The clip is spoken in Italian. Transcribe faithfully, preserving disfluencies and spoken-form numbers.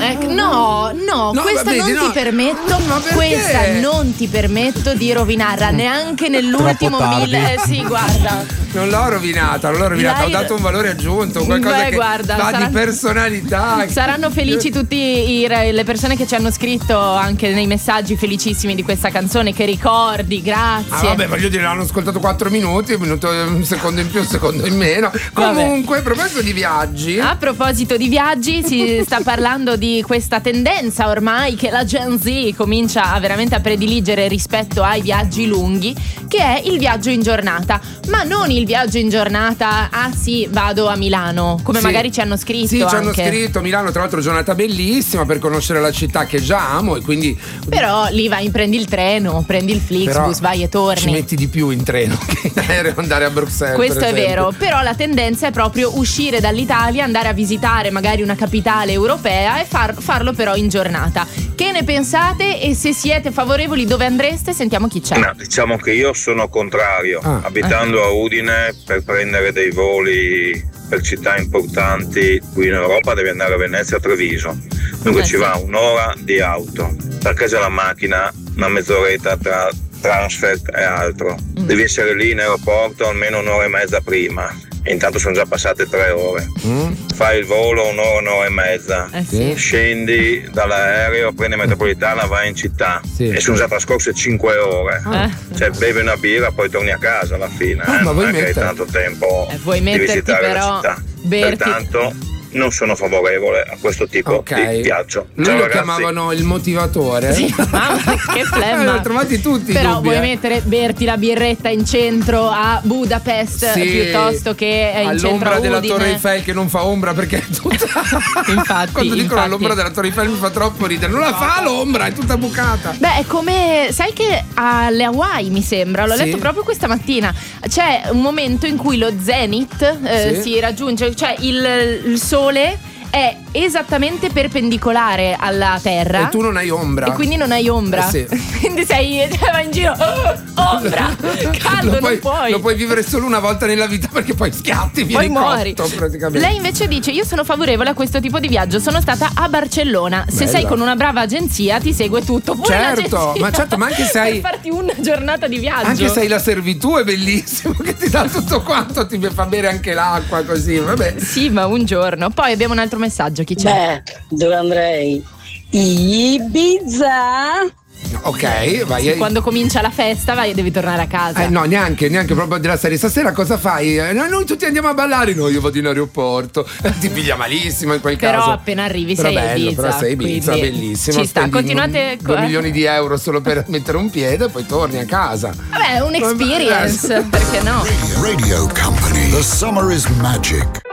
eh, no, no, No, questa vedi, non no. ti permetto, Ma perché? questa non ti permetto di rovinarla neanche nell'ultimo Troppo tardi. mille. Eh, sì, guarda. Non l'ho rovinata, non l'ho rovinata, L'hai- ho dato un valore aggiunto, qualcosa Beh, che guarda, va saranno- di personalità. Saranno felici tutti i- le persone che ci hanno scritto anche nei messaggi felicissimi di questa canzone, che ricordi, grazie. Ah, vabbè, voglio dire, l'hanno ascoltato quattro minuti, un minuto, un secondo in più, un secondo in meno. Comunque, a proposito di viaggi. A proposito di viaggi, si sta parlando di questa tendenza ormai che la Gen Z comincia a veramente a prediligere rispetto ai viaggi lunghi, che è il viaggio in giornata. Ma non il viaggio in giornata, ah sì, vado a Milano, come Sì. magari ci hanno scritto. Sì, ci hanno anche. scritto Milano, tra l'altro giornata bellissima per conoscere la città che già amo e quindi Però lì vai, prendi il treno, prendi il Flixbus, vai e torni. ci metti di più in treno che in aereo andare a Bruxelles. Questo per è esempio. vero, però la tendenza è proprio uscire dall'Italia, andare a visitare magari una capitale europea e far- farlo però in giornata. Che ne pensate? E se siete favorevoli, dove andreste? Sentiamo chi c'è. No, diciamo che io sono contrario, Ah, abitando a Udine, per prendere dei voli per città importanti qui in Europa devi andare a Venezia, a Treviso, dunque Eh, ci sì. va un'ora di auto, perché c'è la macchina, una mezz'oretta tra transfer e altro, Mm. devi essere lì in aeroporto almeno un'ora e mezza prima e intanto sono già passate tre ore, Mm? fai il volo un'ora, un'ora e mezza, Eh sì. scendi dall'aereo, prendi metropolitana, vai in città Sì. e sono già trascorse cinque ore. Eh. Cioè bevi una birra poi torni a casa alla fine, Ah, eh? ma non vuoi è che hai mettere- tanto tempo Eh, vuoi di metterti visitare però, la città. berti- Pertanto non sono favorevole a questo tipo Ok. di viaggio. Lui Ciao lo ragazzi. chiamavano il motivatore. Sì, mamma, che flemma. Li ho trovati tutti i Però dubbi, vuoi eh. mettere, berti la birretta in centro a Budapest Sì, piuttosto che in centro all'ombra a della Udine? Torre Eiffel, che non fa ombra perché è tutta Infatti, quando dicono infatti. all'ombra della Torre Eiffel mi fa troppo ridere, non la fa l'ombra, è tutta bucata. Beh, è come, sai che alle Hawaii mi sembra, l'ho Sì. letto proprio questa mattina, c'è un momento in cui lo zenith eh, Sì. si raggiunge, cioè il, il sole è esattamente perpendicolare alla terra E tu non hai ombra. e quindi non hai ombra. Eh sì. Quindi sei, vai in giro, oh, ombra, caldo, lo puoi, non puoi. lo puoi vivere solo una volta nella vita perché poi schiatti, Poi vieni muori. cotto praticamente. Lei invece dice: io sono favorevole a questo tipo di viaggio. Sono stata a Barcellona. Se Bella. sei con una brava agenzia, ti segue tutto. Pure Certo, l'agenzia ma certo, ma anche se hai- per farti una giornata di viaggio. Anche se hai la servitù è bellissimo che ti dà tutto quanto, ti fa bere anche l'acqua così, vabbè. Sì, ma un giorno. Poi abbiamo un altro messaggio. Chi c'è? Beh, dove andrei? Ibiza? Ok, vai. eh. Quando comincia la festa, vai e devi tornare a casa. Eh, no, neanche, neanche proprio della serie. Stasera cosa fai? Eh, no, noi tutti andiamo a ballare. No, io vado in aeroporto. Eh, Ti piglia malissimo in quel Però caso. appena arrivi Però sei a bello, Ibiza, Però sei a Ibiza, quindi bellissimo. ci sta. Spendi Continuate un- due co- milioni di euro solo per mettere un piede e poi torni a casa. Vabbè, è un experience. Perché no? Radio Company. The summer is magic.